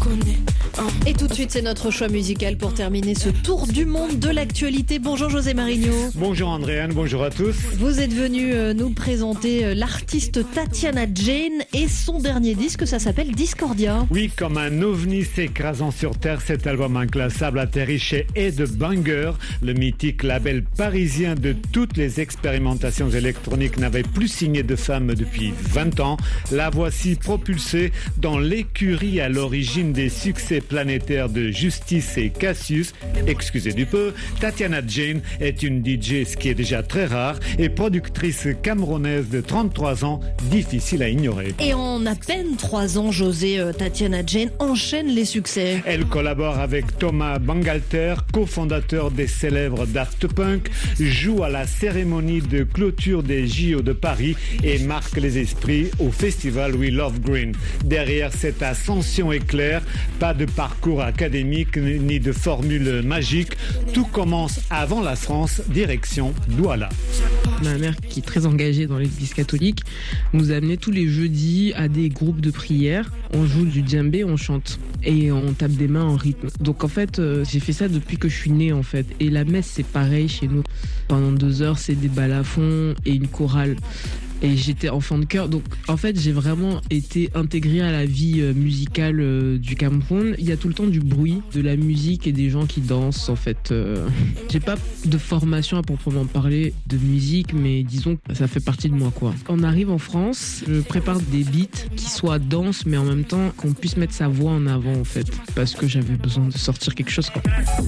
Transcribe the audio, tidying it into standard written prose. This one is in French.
connais. Et tout de suite, c'est notre choix musical pour terminer ce tour du monde de l'actualité. Bonjour José Marigno. Bonjour Andréane, bonjour à tous. Vous êtes venu nous présenter l'artiste Tatiana Jane et son dernier disque, ça s'appelle Discordia. Oui, comme un ovni s'écrasant sur Terre, cet album inclassable atterrit chez Headbanger, le mythique label parisien de toutes les expérimentations électroniques n'avait plus signé de femme depuis 20 ans. La voici propulsée dans l'écurie à l'origine des succès planétaires de Justice et Cassius. Excusez du peu, Tatiana Jane est une DJ, ce qui est déjà très rare, et productrice camerounaise de 33 ans, difficile à ignorer. Et en à peine 3 ans, José, Tatiana Jane enchaîne les succès. Elle collabore avec Thomas Bangalter, cofondateur des célèbres Daft Punk, joue à la cérémonie de clôture des JO de Paris et marque les esprits au festival We Love Green. Derrière cette ascension éclair, pas de parcours académique ni de formule magique. Tout commence avant la France, direction Douala. Ma mère, qui est très engagée dans l'église catholique, nous amenait tous les jeudis à des groupes de prière. On joue du djembé, on chante et on tape des mains en rythme. Donc en fait, j'ai fait ça depuis que je suis née en fait. Et la messe, c'est pareil chez nous. Pendant 2 heures, c'est des balafons et une chorale. Et j'étais enfant de chœur, donc en fait j'ai vraiment été intégrée à la vie musicale du Cameroun. Il y a tout le temps du bruit, de la musique et des gens qui dansent en fait. J'ai pas de formation à proprement parler de musique, mais disons que ça fait partie de moi quoi. On arrive en France, je prépare des beats qui soient danse, mais en même temps qu'on puisse mettre sa voix en avant en fait, parce que j'avais besoin de sortir quelque chose quoi.